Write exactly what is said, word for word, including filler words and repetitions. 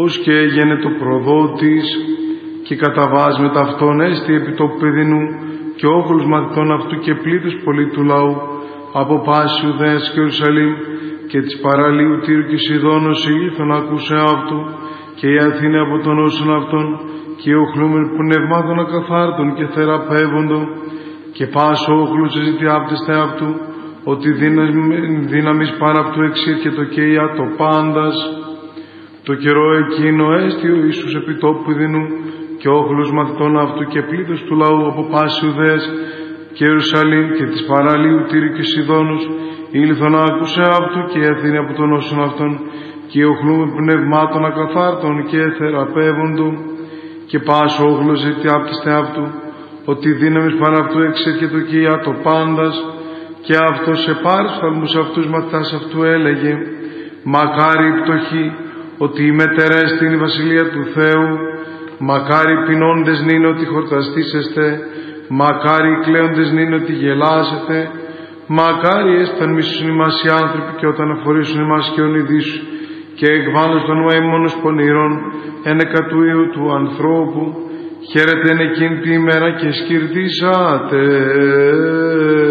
και έγενε το προδότης και καταβάς με ταυτόν έστι επί το παιδινού και όχλους μαθητών αυτού και πλήθους πολύ του λαού από πάση Ιουδαίας και Ιερουσαλήμ και της παραλίου Τύρου και Σιδώνος ήλθον ακούσε αυτού και η Αθήνα από τον όσον αυτών και οι οχλούμεν πνευμάτων ακαθάρτων και θεραπεύοντο και πάσο όχλους ζητιάπτεστε αυτού ότι δύναμις πάρα αυτού εξήρχετο και η το πάντας. Το καιρό εκείνο έστι ο Ιησούς επί τόπου δινού και όχλους μαθητών αυτού και πλήθος του λαού από πάση Ιουδαίας και Ιερουσαλήμ και της παραλίου Τύρου και Σιδώνους ήλθον άκουσε αυτού και η Αθήνα από τον όσον αυτών και οχλούμε πνευμάτων ακαθάρτων και θεραπεύοντο και πάσο όχλος ζητιάπτεστε αυτού ότι δύναμις παρά αυτού εξέρχεται και για το πάντας και αυτό σε πάρους φθαλμούς αυτούς μαθητάς αυτού έλεγε μακάρι η πτωχή ότι η μετερέστη είναι η βασιλεία του Θεού, μακάρι οι πεινώντες νυν ότι χορταστήσεστε, μακάρι οι κλαίοντες νυν ότι γελάσετε, μακάρι έσταν μίσουν ημάς οι άνθρωποι και όταν αφορήσουν ημάς και ονειδήσουν και εκβάλλουν των μαημόνος πονηρών ένεκα του Υιού του ανθρώπου, χαίρετε εν εκείνη τη ημέρα και σκυρτήσατε.